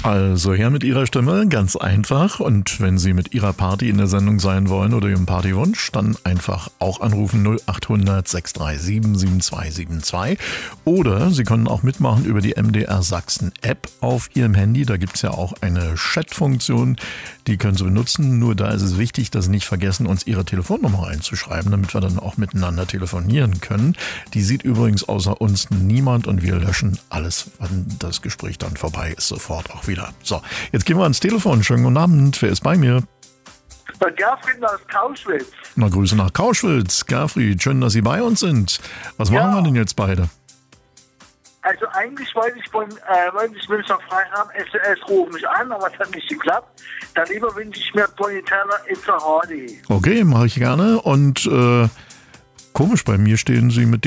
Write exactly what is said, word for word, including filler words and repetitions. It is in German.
Also her mit Ihrer Stimme, ganz einfach. Und wenn Sie mit Ihrer Party in der Sendung sein wollen oder Ihrem Partywunsch, dann einfach auch anrufen null acht hundert sechs drei sieben sieben zwei sieben zwei. Oder Sie können auch mitmachen über die M D R Sachsen App auf Ihrem Handy. Da gibt es ja auch eine Chat-Funktion, die können Sie benutzen. Nur da ist es wichtig, dass Sie nicht vergessen, uns Ihre Telefonnummer einzuschreiben, damit wir dann auch miteinander telefonieren können. Die sieht übrigens außer uns niemand und wir löschen alles, wenn das Gespräch dann vorbei ist, sofort auch wieder. So, jetzt gehen wir ans Telefon. Schönen guten Abend. Wer ist bei mir? Gerfried aus Kauschwitz. Na, Grüße nach Kauschwitz. Gerfried, schön, dass Sie bei uns sind. Was Ja. machen wir denn jetzt beide? Also eigentlich wollte ich von, äh, wollte ich Münchner Freiraum S O S rufen mich an, aber es hat nicht geklappt. Dann lieber wünsche ich mir Bonnie Tyler It's a Hardy. Okay, mache ich gerne. Und äh, komisch, bei mir stehen Sie mit